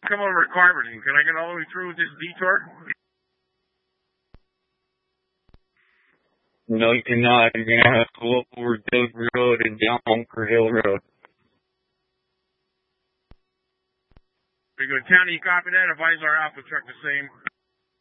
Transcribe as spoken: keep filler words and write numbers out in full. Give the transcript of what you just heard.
come over to Carverton. Can I get all the way through with this detour? No, you cannot. You're going to have to go up over Doug Road and down Bunker Hill Road. Very good. County, you copy that? Advise our Alpha truck the same.